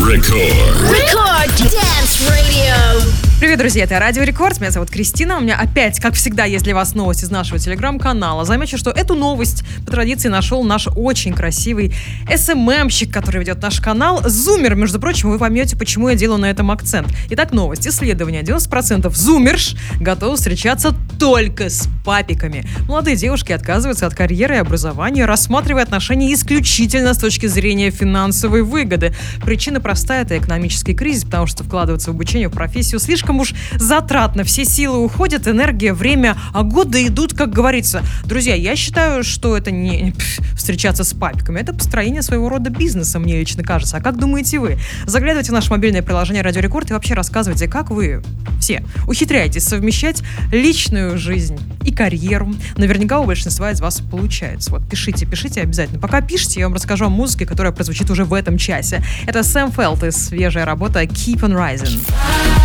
Рекорд Dance Radio. Привет, друзья, это Радио Рекорд, меня зовут Кристина. У меня опять, как всегда, есть для вас новость из нашего телеграм-канала. Замечу, что эту новость по традиции нашел наш очень красивый СММщик, который ведет наш канал. Зумер, между прочим, вы поймете, почему я делаю на этом акцент. Итак, новость. Исследование. 90% зумерш готовы встречаться только с папиками. Молодые девушки отказываются от карьеры и образования, рассматривая отношения исключительно с точки зрения финансовой выгоды. Причина простая – это экономический кризис, потому что вкладываться в обучение в профессию слишком уж затратно. Все силы уходят, энергия, время, а годы идут, как говорится. Друзья, я считаю, что это не встречаться с папиками, это построение своего рода бизнеса, мне лично кажется. А как думаете вы? Заглядывайте в наше мобильное приложение Радио Рекорд и вообще рассказывайте, как вы все ухитряетесь совмещать личную жизнь и карьеру. Наверняка у большинства из вас получается. Вот, пишите обязательно. Пока пишите, я вам расскажу о музыке, которая прозвучит уже в этом часе. Это Сэм Фелд и свежая работа Keep on Rising.